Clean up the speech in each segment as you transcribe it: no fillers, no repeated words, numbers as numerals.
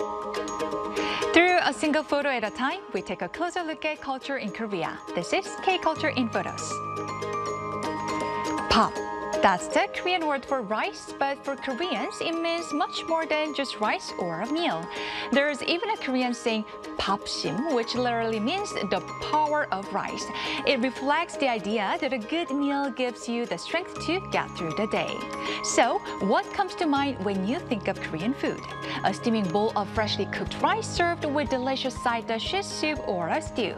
Through a single photo at a time, we take a closer look at culture in Korea. This is K-Culture in Photos. Pop. That's the Korean word for rice, but for Koreans, it means much more than just rice or a meal. There's even a Korean saying, "밥심," which literally means the power of rice. It reflects the idea that a good meal gives you the strength to get through the day. So, what comes to mind when you think of Korean food? A steaming bowl of freshly cooked rice served with delicious side dishes, soup, or a stew.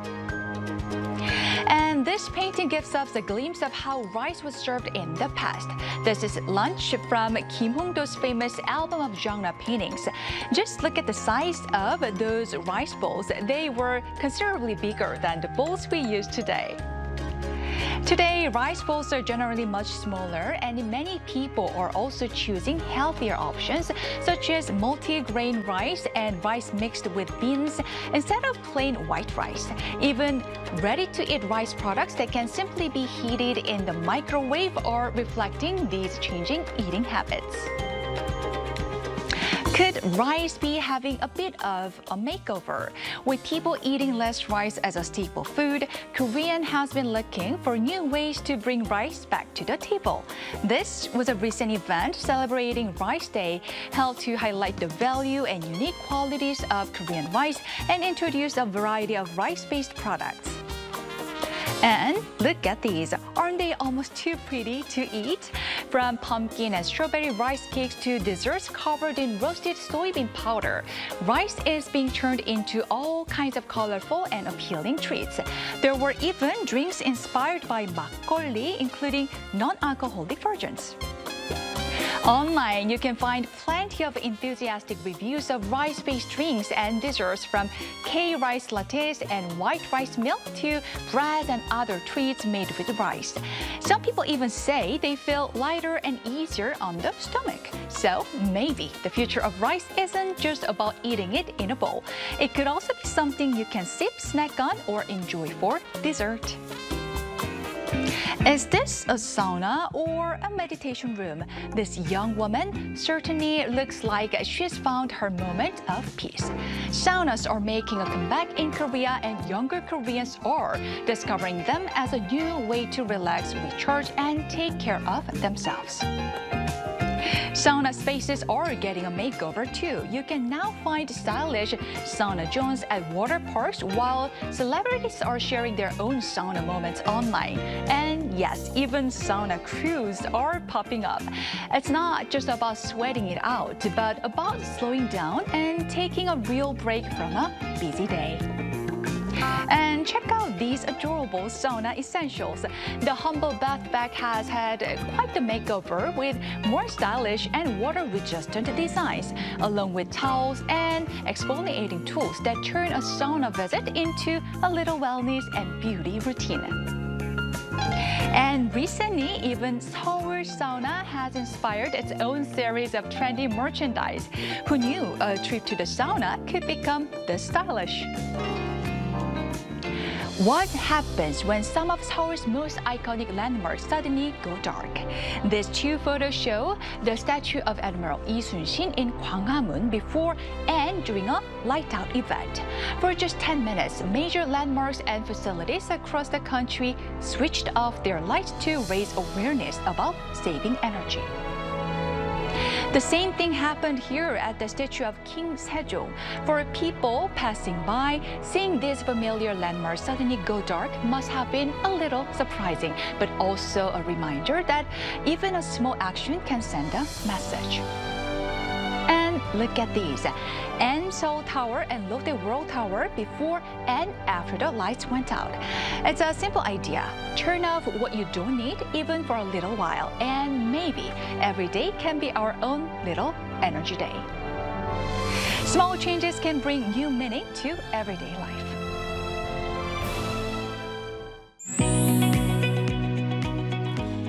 And this painting gives us a glimpse of how rice was served in the past. This is Lunch from Kim Hong-do's famous album of genre paintings. Just look at the size of those rice bowls. They were considerably bigger than the bowls we use today. Today, rice bowls are generally much smaller, and many people are also choosing healthier options, such as multi-grain rice and rice mixed with beans instead of plain white rice. Even ready-to-eat rice products that can simply be heated in the microwave are reflecting these changing eating habits. Could rice be having a bit of a makeover? With people eating less rice as a staple food, Korea has been looking for new ways to bring rice back to the table. This was a recent event celebrating Rice Day, held to highlight the value and unique qualities of Korean rice and introduce a variety of rice-based products. And look at these. Aren't they almost too pretty to eat? From pumpkin and strawberry rice cakes to desserts covered in roasted soybean powder, rice is being turned into all kinds of colorful and appealing treats. There were even drinks inspired by makgeolli, including non-alcoholic versions. Online, you can find plenty of enthusiastic reviews of rice-based drinks and desserts, from K-rice lattes and white rice milk to bread and other treats made with rice. Some people even say they feel lighter and easier on the stomach. So maybe the future of rice isn't just about eating it in a bowl. It could also be something you can sip, snack on, or enjoy for dessert. Is this a sauna or a meditation room? This young woman certainly looks like she's found her moment of peace. Saunas are making a comeback in Korea, and younger Koreans are discovering them as a new way to relax, recharge, and take care of themselves. Sauna spaces are getting a makeover too. You can now find stylish sauna zones at water parks, while celebrities are sharing their own sauna moments online. And yes, even sauna crews are popping up. It's not just about sweating it out, but about slowing down and taking a real break from a busy day. And check out these adorable sauna essentials. The humble bath bag has had quite the makeover with more stylish and water-resistant designs, along with towels and exfoliating tools that turn a sauna visit into a little wellness and beauty routine. And recently, even Seoul Sauna has inspired its own series of trendy merchandise. Who knew a trip to the sauna could become this stylish? What happens when some of Seoul's most iconic landmarks suddenly go dark? These two photos show the statue of Admiral Lee Sun-shin in Gwanghwamun before and during a light-out event. For just 10 minutes, major landmarks and facilities across the country switched off their lights to raise awareness about saving energy. The same thing happened here at the statue of King Sejong. For people passing by, seeing these familiar landmarks suddenly go dark must have been a little surprising, but also a reminder that even a small action can send a message. And look at these. And Seoul Tower and Lotte World Tower before and after the lights went out. It's a simple idea. Turn off what you don't need, even for a little while, and maybe every day can be our own little energy day. Small changes can bring new meaning to everyday life.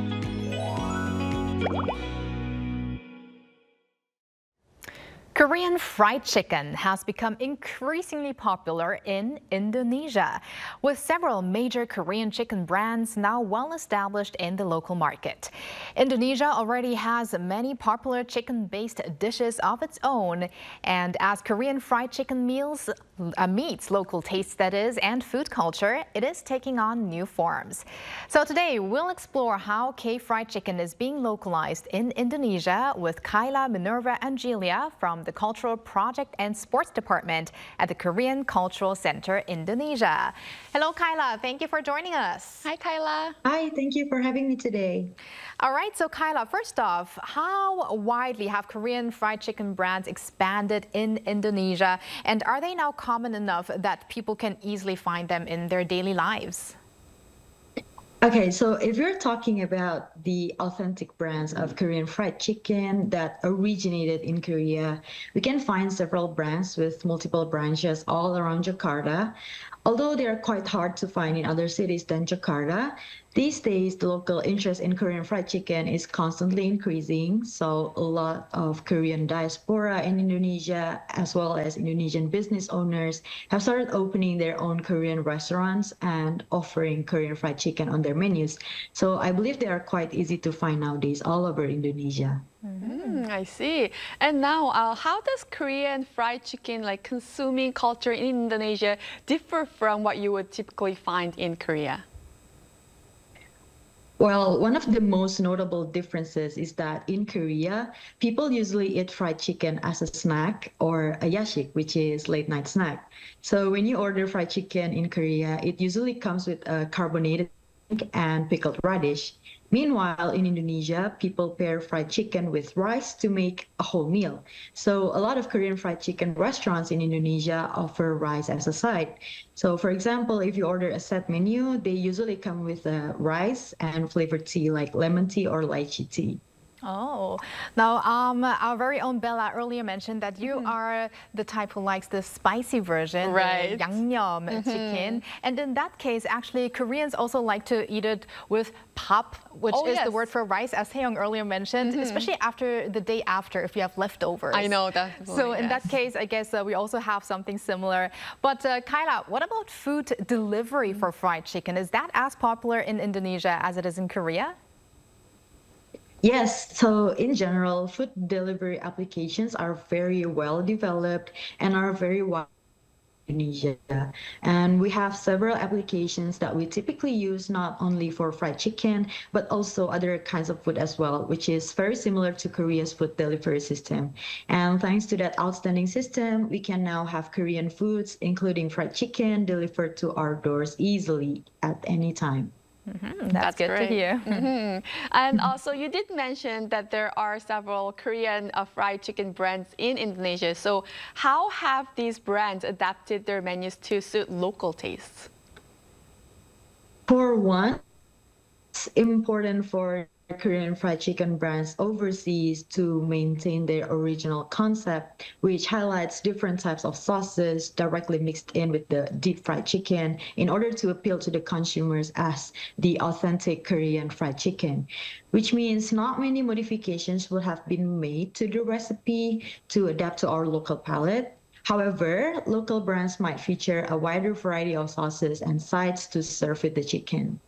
Korean Korean fried chicken has become increasingly popular in Indonesia, with several major Korean chicken brands now well established in the local market. Indonesia already has many popular chicken-based dishes of its own, and as Korean fried chicken meets local tastes, that is, and food culture, it is taking on new forms. So today we'll explore how K-fried chicken is being localized in Indonesia with Kyla, Minerva, and Julia from the Cultural Project and Sports Department at the Korean Cultural Center, Indonesia. Hello, Kyla. Thank you for joining us. Hi, Kyla. Hi, thank you for having me today. All right, so Kyla, first off, how widely have Korean fried chicken brands expanded in Indonesia? And are they now common enough that people can easily find them in their daily lives? Okay, so if you're talking about the authentic brands of Korean fried chicken that originated in Korea, we can find several brands with multiple branches all around Jakarta. Although they are quite hard to find in other cities than Jakarta, these days the local interest in Korean fried chicken is constantly increasing. So a lot of Korean diaspora in Indonesia, as well as Indonesian business owners, have started opening their own Korean restaurants and offering Korean fried chicken on their menus. So I believe they are quite easy to find nowadays all over Indonesia. I see. And now, how does Korean fried chicken, like consuming culture in Indonesia, differ from what you would typically find in Korea? Well, one of the most notable differences is that in Korea, people usually eat fried chicken as a snack or a yashik, which is late night snack. So when you order fried chicken in Korea, it usually comes with a carbonated drink and pickled radish. Meanwhile, in Indonesia, people pair fried chicken with rice to make a whole meal. So a lot of Korean fried chicken restaurants in Indonesia offer rice as a side. So for example, if you order a set menu, they usually come with rice and flavored tea like lemon tea or lychee tea. Oh, now our very own Bella earlier mentioned that you are the type who likes the spicy version, right? The yangnyeom chicken. And in that case, actually, Koreans also like to eat it with pap, which is the word for rice, as Hae-young earlier mentioned, especially after the day after, if you have leftovers. I know that. So in that case, I guess we also have something similar. But Kyla, what about food delivery for fried chicken? Is that as popular in Indonesia as it is in Korea? Yes, so in general, food delivery applications are very well developed and are very wide in Indonesia. And we have several applications that we typically use not only for fried chicken, but also other kinds of food as well, which is very similar to Korea's food delivery system. And thanks to that outstanding system, we can now have Korean foods, including fried chicken, delivered to our doors easily at any time. That's good great to hear. And also, you did mention that there are several Korean fried chicken brands in Indonesia. So how have these brands adapted their menus to suit local tastes? For one, it's important for Korean fried chicken brands overseas to maintain their original concept, which highlights different types of sauces directly mixed in with the deep fried chicken in order to appeal to the consumers as the authentic Korean fried chicken, which means not many modifications would have been made to the recipe to adapt to our local palate. However, local brands might feature a wider variety of sauces and sides to serve with the chicken.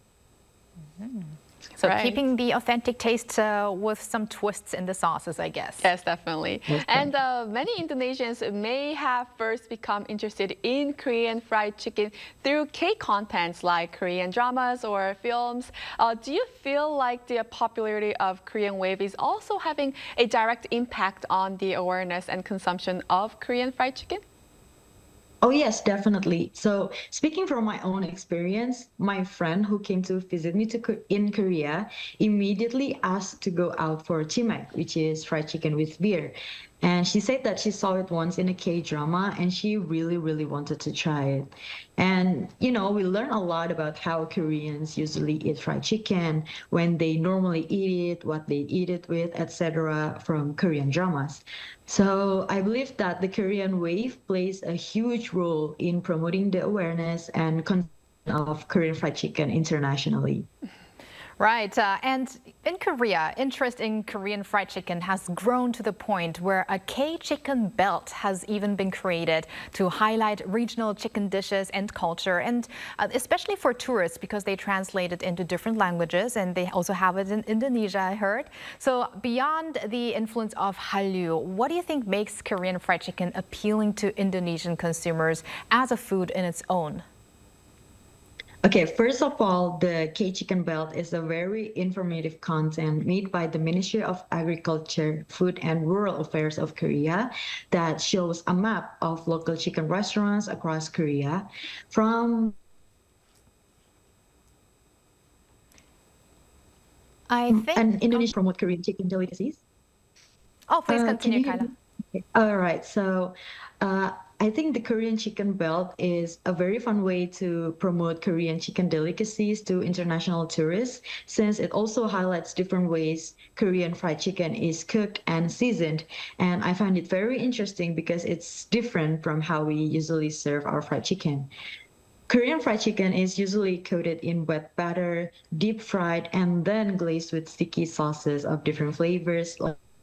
So keeping the authentic taste with some twists in the sauces, I guess. Yes, definitely. And many Indonesians may have first become interested in Korean fried chicken through K-contents like Korean dramas or films. Do you feel like the popularity of Korean wave is also having a direct impact on the awareness and consumption of Korean fried chicken? Oh, yes, definitely. So speaking from my own experience, my friend who came to visit me in Korea immediately asked to go out for chimek, which is fried chicken with beer. And she said that she saw it once in a K-drama and she really, really wanted to try it. And, you know, we learn a lot about how Koreans usually eat fried chicken, when they normally eat it, what they eat it with, etc. from Korean dramas. So I believe that the Korean wave plays a huge role in promoting the awareness and consumption of Korean fried chicken internationally. Right. And in Korea, interest in Korean fried chicken has grown to the point where a K-chicken belt has even been created to highlight regional chicken dishes and culture, and especially for tourists because they translate it into different languages, and they also have it in Indonesia, I heard. So beyond the influence of Hallyu, what do you think makes Korean fried chicken appealing to Indonesian consumers as a food in its own? Okay, first of all, the K-Chicken Belt is a very informative content made by the Ministry of Agriculture, Food and Rural Affairs of Korea that shows a map of local chicken restaurants across Korea from and Indonesia promote Korean chicken delicacies. Oh, please continue, Kyla. Okay. All right, so I think the Korean Chicken Belt is a very fun way to promote Korean chicken delicacies to international tourists, since it also highlights different ways Korean fried chicken is cooked and seasoned. And I find it very interesting because it's different from how we usually serve our fried chicken. Korean fried chicken is usually coated in wet batter, deep fried, and then glazed with sticky sauces of different flavors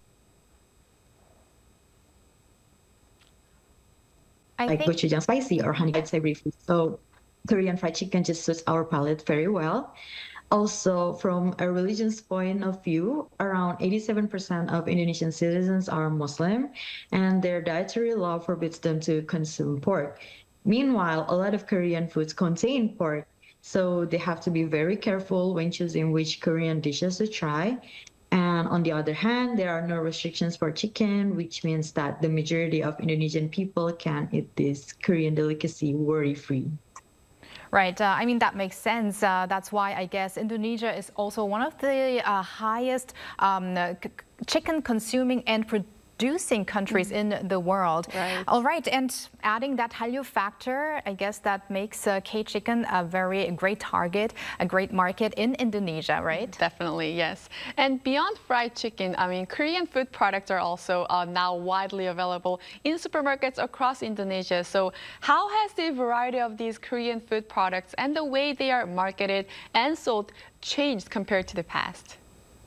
like gochujang spicy or honey savory food. So Korean fried chicken just suits our palate very well. Also, from a religion's point of view, around 87% of Indonesian citizens are Muslim, and their dietary law forbids them to consume pork. Meanwhile, a lot of Korean foods contain pork, so they have to be very careful when choosing which Korean dishes to try. And on the other hand, there are no restrictions for chicken, which means that the majority of Indonesian people can eat this Korean delicacy worry-free. Right. I mean, that makes sense. That's why I guess Indonesia is also one of the highest chicken consuming and producing countries in the world. Right. All right. And adding that Hallyu factor, I guess that makes K-chicken a very great target, a great market in Indonesia, right? Definitely, yes. And beyond fried chicken, I mean, Korean food products are also now widely available in supermarkets across Indonesia. So how has the variety of these Korean food products and the way they are marketed and sold changed compared to the past?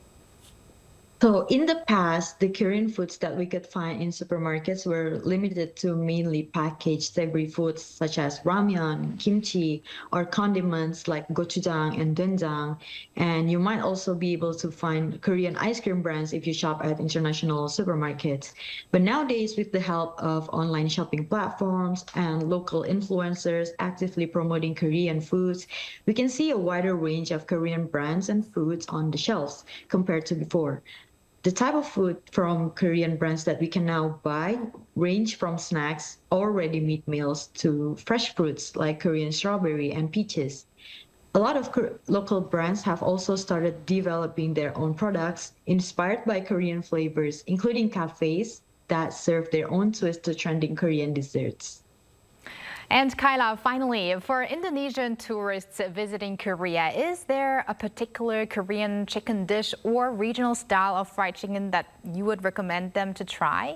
So in the past, the Korean foods that we could find in supermarkets were limited to mainly packaged savory foods such as ramyeon, kimchi, or condiments like gochujang and doenjang. And you might also be able to find Korean ice cream brands if you shop at international supermarkets. But nowadays, with the help of online shopping platforms and local influencers actively promoting Korean foods, we can see a wider range of Korean brands and foods on the shelves compared to before. The type of food from Korean brands that we can now buy range from snacks or ready-made meals to fresh fruits like Korean strawberry and peaches. A lot of local brands have also started developing their own products inspired by Korean flavors, including cafes that serve their own twist to trending Korean desserts. And Kyla, finally, for Indonesian tourists visiting Korea, is there a particular Korean chicken dish or regional style of fried chicken that you would recommend them to try?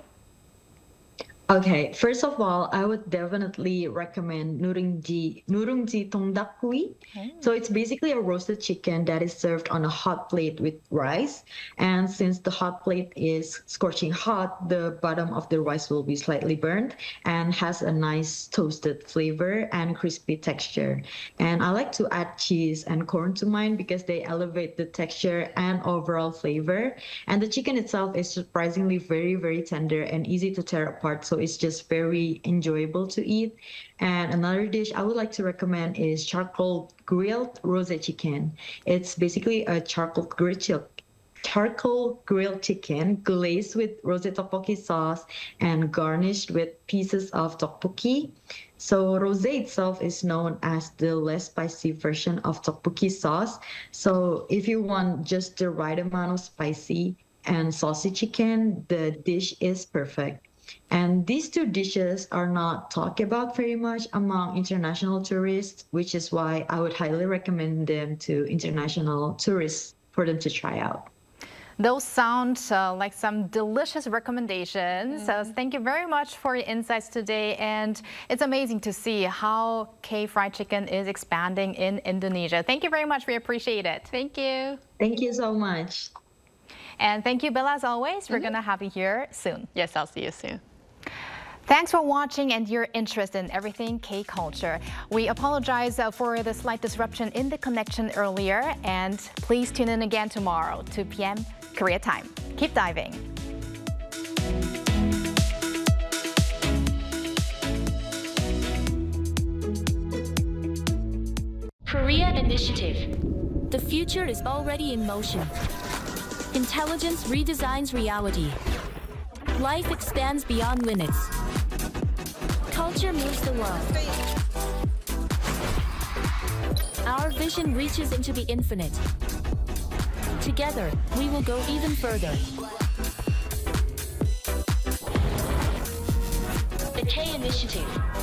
Okay, first of all, I would definitely recommend nurungji tongdakhui. So it's basically a roasted chicken that is served on a hot plate with rice. And since the hot plate is scorching hot, the bottom of the rice will be slightly burnt and has a nice toasted flavor and crispy texture. And I like to add cheese and corn to mine because they elevate the texture and overall flavor. And the chicken itself is surprisingly very, very tender and easy to tear apart. So it's just very enjoyable to eat. And another dish I would like to recommend is charcoal grilled rose chicken. It's basically a charcoal grilled chicken glazed with rose tteokbokki sauce and garnished with pieces of tteokbokki. So rose itself is known as the less spicy version of tteokbokki sauce. So if you want just the right amount of spicy and saucy chicken, the dish is perfect. And these two dishes are not talked about very much among international tourists, which is why I would highly recommend them to international tourists for them to try out. Those sound like some delicious recommendations. So thank you very much for your insights today. And it's amazing to see how K Fried Chicken is expanding in Indonesia. Thank you very much. We appreciate it. Thank you. Thank you so much. And thank you, Bella, as always. We're going to have you here soon. Yes, I'll see you soon. Thanks for watching and your interest in everything K-culture. We apologize for the slight disruption in the connection earlier, and please tune in again tomorrow, 2 p.m. Korea time. Keep diving. Korea Initiative. The future is already in motion. Intelligence redesigns reality. Life expands beyond limits. Culture moves the world. Our vision reaches into the infinite. Together, we will go even further. The K Initiative.